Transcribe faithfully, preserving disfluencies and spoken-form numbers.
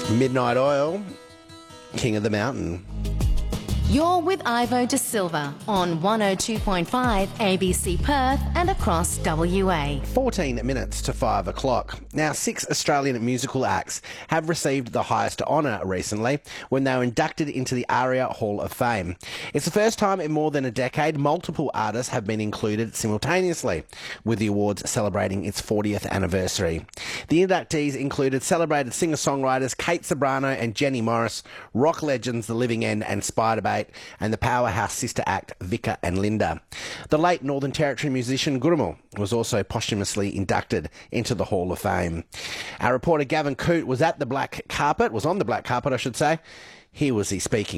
Midnight Oil, King of the Mountain. You're with Ivo De Silva on one oh two point five A B C Perth and across W A. fourteen minutes to five o'clock. Now, six Australian musical acts have received the highest honour recently when they were inducted into the ARIA Hall of Fame. It's the first time in more than a decade multiple artists have been included simultaneously, with the awards celebrating its fortieth anniversary. The inductees included celebrated singer-songwriters Kate Ceberano and Jenny Morris, rock legends The Living End and Spiderbait, and the powerhouse sister act Vika and Linda. The late Northern Territory musician Gurrumul was also posthumously inducted into the Hall of Fame. Our reporter Gavin Coote was at the black carpet, was on the black carpet I should say. Here was he speaking.